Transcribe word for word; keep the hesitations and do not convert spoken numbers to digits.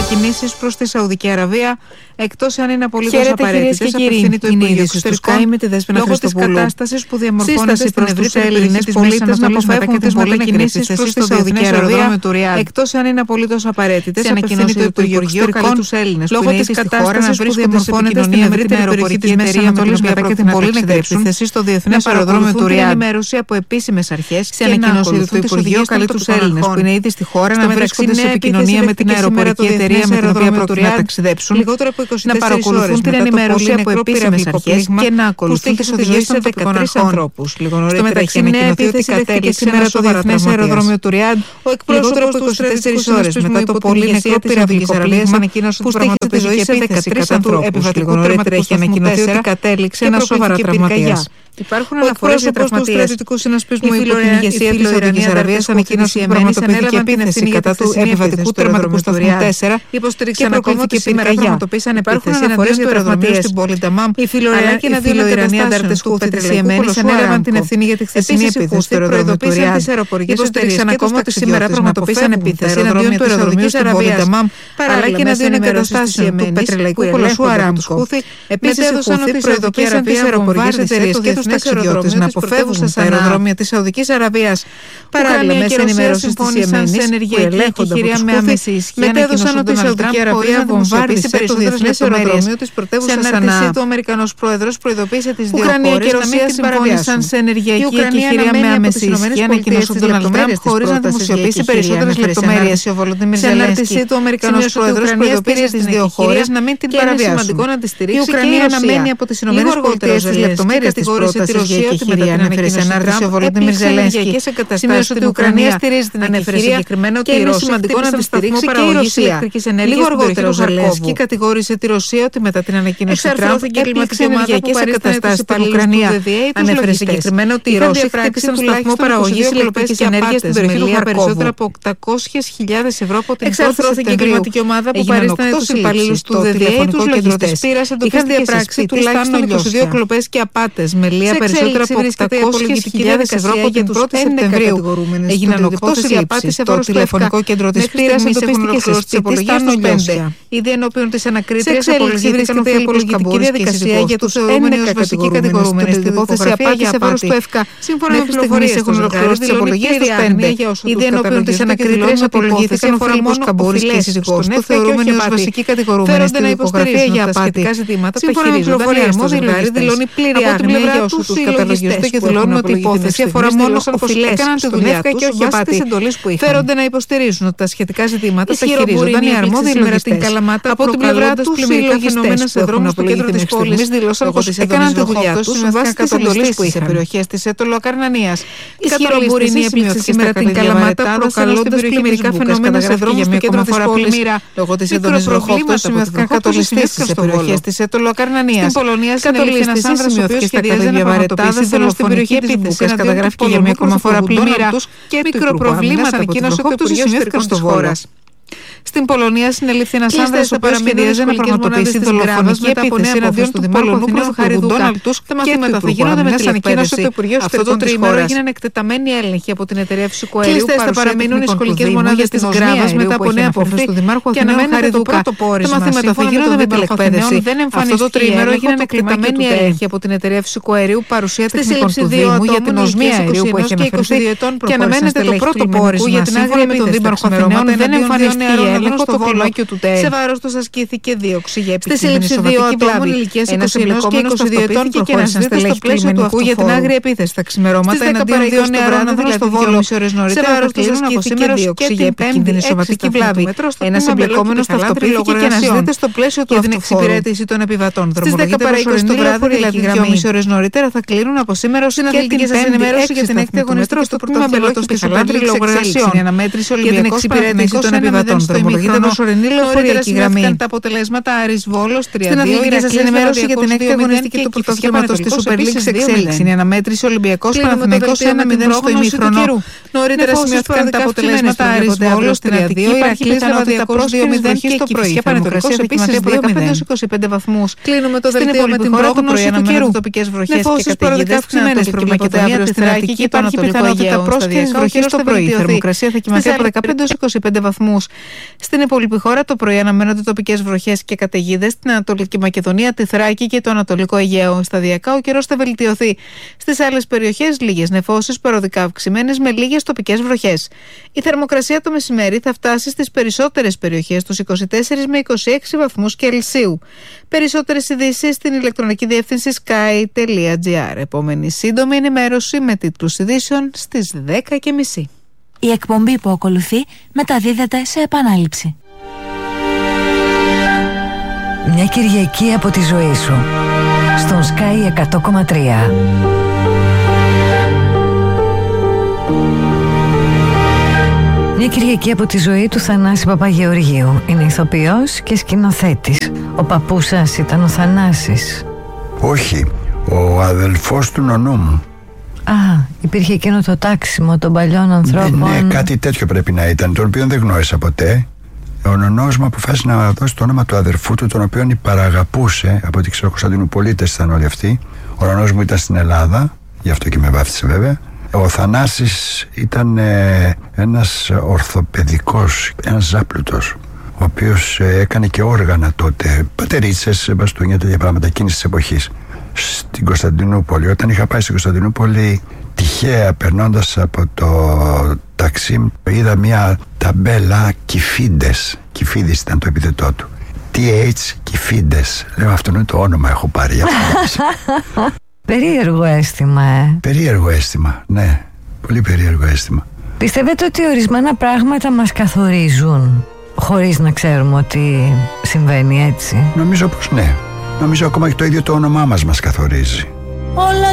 μετακινήσεις προς τη Σαουδική Αραβία, εκτός αν είναι απολύτως απαραίτητες, απευθύνει το Υπουργείο Εξωτερικών λόγω της κατάστασης που διαμορφώνεται στην ευρύτερη Έλληνες πολίτες να αποφεύγουν τις μετακινήσεις προς τη Σαουδική Αραβία, εκτός αν είναι απολύτως απαραίτητες, απευθύνει το Υπουργείο Εξωτερικών λόγω της κατάστασης που διαμορφώνεται στην ευρύτερη περιοχή της Μέσης Ανατολής μετά και την πολύ νεκρή επίθεση στο διεθνές αεροδρόμιο του Ριάντ. Ενημέρωση από επίσημες αρχές και ανακοίνωση του Υπουργείου καλεί τους Έλληνες που είναι ήδη στη χώρα να βρίσκονται σε επικοινωνία με την αεροπορική εταιρεία με την οποία πρόκειται να ταξιδέψουν, να παρακολουθούν την ενημέρωση από επίσημες αρχές και να ακολουθούν τις οδηγίες των τοπικών αρχών. Στο μεταξύ, νέα επίθεση δέχτηκε σήμερα το διεθνές αεροδρόμιο του Ριάντ. Ο εκπρόσωπος του είκοσι τέσσερις ώρες μετά το πολύ νεκρό πυραυλικό πλήγμα ανακοίνωσε ότι πραγματοποιήθηκε σε δεκατρείς ανθρώπους. Λίγο νωρίτερα έχει ανακοινωθεί ότι κατέληξε ένα σοβαρά τραυματίας. Υπάρχουν αναφορές για τραυματίες. Ο στρατιωτικού συνασπισμού υπό την ηγεσία της Σαουδικής Αραβίας ανακοίνωσε ότι πραγματοποιήθηκε επίθεση κατά του επιβατικού τερματικού σταθμού τέσσερα και προκρίθηκε πυρκαγιά. Υπάρχουν αναφορές για τραυματίες στην πόλη Νταμάμ. Οι φιλοϊρανοί αντάρτες Χούθη της Ιεμένης ανέλαβαν την ευθύνη για τη χθεσινή επίθεση στο αεροδρόμιο του Ριάντ. Υποστήριξαν ακόμα ότι σήμερα πραγματοποίησαν επίθεση εναντίον του αεροδρομίου στην πόλη Νταμάμ αλλά και εναντίον εγκαταστάσεων του πετρελαϊκού κολοσσού Αράμκο. Επίσης, οι Χούθη προειδοποίησαν τις αεροπορικές εταιρείες και τους ταξιδιώτες να αποφεύγουν τα αεροδρόμια της Σαουδικής Αραβίας. Παράλληλα, μέσα ενημέρωσης της Ιεμένης που ελέγχονται από τους Χούθη μετέδωσαν ότι η Σαουδική Αραβία βομβάρδισε το διεθνές αεροδρόμιο της πρωτεύουσας Σανά. Ο Αμερικανός πρόεδρος προειδοποίησε τις δύο χώρες να μην συμφώνησαν σε ενεργειακή εκεχηρία με άμεση ισχύ, ανακοίνωσε ο Ντόναλντ Τραμπ χωρίς να δημοσιοποιήσει περισσότερες λεπτομέρειες. Σε ανάρτησή του, ο Αμερικανός πρόεδρος προειδοποίησε τις δύο χώρες να μην την παραβιάσουν. Η Ουκρανία αναμένει από τις ΗΠΑ τις λεπτομέρειες της πρότασης για εκεχηρία, ανέφερε σε ανάρτηση ο Βολοντίμιρ Ζελένσκι. Σημείωσε ότι η Ουκρανία στηρίζει την εκεχηρία και είναι σημαντικό να τη στηρίξει και η Ρωσία. Λίγο αργότερα ο Ζελένσκι κατηγόρησε τη Ρωσία ότι μετά την ανακοίνωση Τραμπ έπληξε ενεργειακές εγκαταστάσεις στην Ουκρανία. Ανέφερε συγκεκριμένα ότι οι Ρώσοι χτύπησαν στο σταθμό παραγωγής ηλεκτρικής ενέργειας στην περιοχή του Χαρκόβου. Περισσότερα από οκτακόσιες χιλιάδες ευρώ από την πρώτη Σεπτεμβρίου. Η κλιματική ομάδα που παρίστανε τους υπαλλήλους του ντι ντι έι, τους λογιστές, είχαν διαπράξει τουλάχιστον είκοσι δύο κλοπές και απάτες με λία περισσότερα από οκτακόσιες χιλιάδες ευρώ από την πρώτη Σεπτεμβρίου. Έγιναν οκτώ συλλήψεις. Το τηλεφωνικό κέντρο της Πύρας εντοπίστηκε σε σπίτι στα Νολιώσια. Ήδη ενώπιον της ανακρίτριας απολογήθηκαν η απολογητική διαδικασία για τους έντεκα βασικοί κατηγορούμενοι στην υπόθεση απάτη σε βάρος του ΕΦΚΑ. Σύμφωνα με πληροφορίες έχουν ολοκληρώσει τις απολογίες τους πέντε. Ήδη ενώπιον της ανακρίτριας απολογήθηκαν ο Φίλιππος Καμπούρης και η σύζυγός του, θεωρούμενοι ως βασικοί κατηγορούμενοι στην υπογραφία για απάτη. Σύμφωνα με πληροφορίες το ζευγάρι δηλώνει πλήρη άγνοια για όσους τους καταλογιστές και δηλώνουν ότι η υπόθεση αφορά μόνο οφειλές στον ΕΦΚΑ και όχι απάτη. Φέρονται να υποστηρίζουν ότι τα σχετικά ζητήματα τα χειρίζονταν οι αρμόδιοι λογιστές. Από την πλευρά του, οι λογιστές σε δρόμους στο κέντρο της πόλης δηλώσαν πως έκαναν τη δουλειά τους βάσει της εντολής που είχαν σε περιοχές της Ετωλοακαρνανίας. Οι κατολιστές σημειώθηκε σήμερα την Καλαμάτα προκαλώντας πλημμυρικά φαινόμενα σε δρόμους στο κέντρο της πόλης. Λόγω της έντονης βροχόπτωσης σημειώθηκαν κατολιστές σε περιοχές της Ετωλοακαρνανίας. Στην Πολωνία κατολιστές σημειώθηκε στα καλύβια βαρετάδες στην περιοχή της Βούκας. Καταγράφηκε για μία ακόμα φορά πλημμύρα και μικροπροβλήματα ανακοίνωσε το Υπουργείο Εσωτερικών της χώρας. Στην Πολωνία συνελήφθη ένας άνδρας ο οποίος σχεδίαζε να πραγματοποιήσει δολοφονική επίθεση εναντίον του Πολωνού Πρωθυπουργού Ντόναλντ Τούσκ και του Υπουργού Άμυνας, ανακοίνωσε το Υπουργείο Εσωτερικών της χώρας. Έγιναν εκτεταμένοι έλεγχοι από την εταιρεία φυσικού αερίου. Κλειστές θα παραμείνουν οι σχολικές μονάδες της Γκράβας μετά από νέα απόφαση του Δημάρχου Αθηναίων Χαριδούκα. Τα μαθήματα θα γίνονται με τηλεκπαίδευση. Αυτό το τριήμερο έγιναν εκτεταμένοι έλεγχοι από την εταιρεία φυσικού αερίου παρουσία τεχνικών του Δήμου για την οσμία αερίου που έχει αναφερθεί και αναμένεται το πρώτο πόρισμα για την άγρια με τον Δήμαρχο Αθηναίων δεν εμφανίστηκε έλεγχο στο κολόκιο του ΤΕΕ. Σε βάρος τους ασκήθηκε δίωξη για επικίνδυνη σωματική βλάβη. Ένας εμπλεκόμενος και είκοσι δύο ετών προχώρησαν στελέχη κλιμενικού για την άγρια επίθεση στα ξημερώματα εναντίον δύο νεαρών ανδρών στο Βόλο. Σε βάρος τους ασκήθηκε δίωξη για επικίνδυνη σωματική βλάβη. Ένας εμπλεκόμενος ταυτοποιήθηκε και αναζητείται στο πλαίσιο του για την εξυπηρέτηση των επιβατών. Στις δέκα παρά είκοσι το βράδυ, δηλαδή δυόμιση ώρες νωρίτερα, θα κλείνουν από σήμερα ως συναντητική σας ενημέρωση για την έκτη αγωνιστική στο τμήμα Μπελότος της Χαλάνδρης εξέλιξη. Η αναμέτρηση Ολυμπιακός Παναθηναϊκός των επιβατών. Ήταν προσωρινή λεωφορειακή γραμμή. Τα αποτελέσματα Άρης Βόλος τρία δύο. Στην ελληνική σας ενημέρωση για την έκτη αγωνιστική του πρωταθλήματος της Super League εξέλιξη. Η αναμέτρηση Ολυμπιακός Παναθηναϊκός ένα μηδέν στο ημίχρονο. Νωρίτερα σημειώθηκαν τα αποτελέσματα Άρης Βόλος τρία δύο. Ηρακλής Λεβαδιακός δύο μηδέν και στο πρωί. Πανετολικός επίσης από δεκαπέντε έως είκοσι πέντε βαθμούς. Κλείνουμε το δελτίο με την πρόγνωση του καιρού. Τοπικές βροχές και καταιγίδες αυξημένες προβλέπεται αύριο στην Αττική. Υπάρχει πιθανότητα πρόσχερης βροχής το πρωί. Η θερμοκρασία θα κοιμαθεί από δεκαπέντε έως είκοσι πέντε βαθμούς. Στην υπόλοιπη χώρα το πρωί αναμένονται τοπικές βροχές και καταιγίδες στην Ανατολική Μακεδονία, τη Θράκη και το Ανατολικό Αιγαίο. Σταδιακά ο καιρός θα βελτιωθεί. Στις άλλες περιοχές λίγες νεφώσεις, παροδικά αυξημένες με λίγες τοπικές βροχές. Η θερμοκρασία το μεσημέρι θα φτάσει στις περισσότερες περιοχές τους είκοσι τέσσερα με είκοσι έξι βαθμούς Κελσίου. Περισσότερες ειδήσεις στην ηλεκτρονική διεύθυνση sky τελεία gr. Επόμενη σύντομη ενημέρωση με τίτλους ειδήσεων στις δέκα και μισή. Η εκπομπή που ακολουθεί μεταδίδεται σε επανάληψη. Μια Κυριακή από τη ζωή σου στον Sky εκατό κόμμα τρία. Μια Κυριακή από τη ζωή του Θανάση Παπαγεωργίου. Είναι ηθοποιός και σκηνοθέτης. Ο παππούς σας ήταν ο Θανάσης? Όχι, ο αδελφός του νονού μου. Α, υπήρχε εκείνο το τάξιμο των παλιών ανθρώπων. Ναι, ναι, κάτι τέτοιο πρέπει να ήταν, τον οποίο δεν γνώρισα ποτέ. Ο νονός μου αποφάσισε να δώσει το όνομα του αδερφού του, τον οποίο υπαραγαπούσε. Από ό,τι ξέρω, Κωνσταντινούπολίτες ήταν όλοι αυτοί. Ο νονός μου ήταν στην Ελλάδα, γι' αυτό και με βάφτισε βέβαια. Ο Θανάσης ήταν ε, ένας ορθοπαιδικός, ένας ζάπλουτος, ο οποίος ε, έκανε και όργανα τότε, πατερίτσες, μπαστούνια, τέτοια πράγματα εκείνης της εποχής. Στην Κωνσταντινούπολη, όταν είχα πάει στην Κωνσταντινούπολη, τυχαία περνώντας από το ταξί, είδα μια ταμπέλα Κυφίδες. Κυφίδης ήταν το επίθετό του. τι έιτς Κυφίδες. Λέω, αυτό είναι το όνομα, έχω πάρει. Περίεργο αίσθημα, ε. Περίεργο αίσθημα, ναι. Πολύ περίεργο αίσθημα. Πιστεύετε ότι ορισμένα πράγματα μας καθορίζουν χωρίς να ξέρουμε ότι συμβαίνει έτσι? Νομίζω πως ναι. Νομίζω ακόμα και το ίδιο το όνομά μας μας καθορίζει. Όλα